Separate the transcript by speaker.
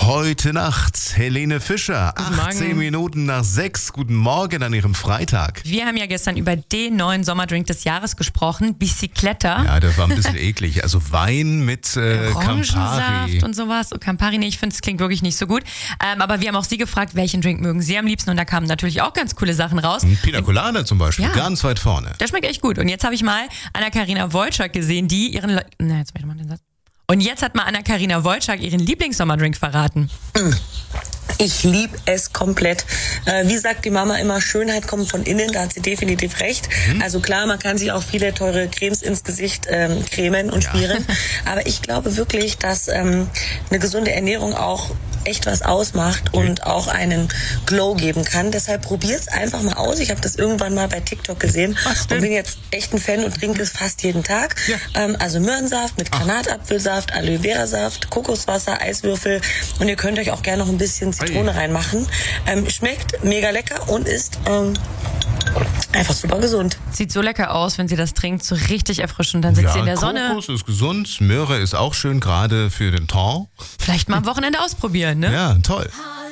Speaker 1: Heute Nacht Helene Fischer,
Speaker 2: Guten
Speaker 1: 18
Speaker 2: Morgen.
Speaker 1: Minuten nach 6. Guten Morgen an Ihrem Freitag.
Speaker 2: Wir haben ja gestern über den neuen Sommerdrink des Jahres gesprochen, Bicicletta.
Speaker 1: Ja, der war ein bisschen eklig. Also Wein mit
Speaker 2: Orangensaft
Speaker 1: Campari.
Speaker 2: und sowas. Oh, Campari, nee, ich finde, es klingt wirklich nicht so gut. Aber wir haben auch Sie gefragt, welchen Drink mögen Sie am liebsten? Und da kamen natürlich auch ganz coole Sachen raus.
Speaker 1: Pina Colada zum Beispiel,
Speaker 2: Ja.
Speaker 1: ganz weit vorne.
Speaker 2: Der schmeckt echt gut. Und jetzt habe ich mal Anna-Karina Wojcik gesehen, die ihren... jetzt mach ich mal den Satz. Und jetzt hat mal Anna-Karina Wojcik ihren Lieblingssommerdrink verraten.
Speaker 3: Ich liebe es komplett. Wie sagt die Mama immer, Schönheit kommt von innen, da hat sie definitiv recht. Also klar, man kann sich auch viele teure Cremes ins Gesicht cremen und schmieren. Aber ich glaube wirklich, dass eine gesunde Ernährung auch echt was ausmacht und auch einen Glow geben kann. Deshalb probiert's einfach mal aus. Ich habe das irgendwann mal bei TikTok gesehen und bin jetzt echt ein Fan und trinke es fast jeden Tag.
Speaker 1: Ja.
Speaker 3: Also Möhrensaft mit Granatapfelsaft, Aloe Vera Saft, Kokoswasser, Eiswürfel und ihr könnt euch auch gerne noch ein bisschen Zitrone reinmachen. Schmeckt mega lecker und ist einfach super gesund.
Speaker 2: Sieht so lecker aus, wenn sie das trinkt, so richtig erfrischend. Dann sitzt sie in der Sonne.
Speaker 1: Kokos ist gesund, Möhre ist auch schön, gerade für den Ton.
Speaker 2: Vielleicht mal am Wochenende ausprobieren, ne?
Speaker 1: Ja, toll.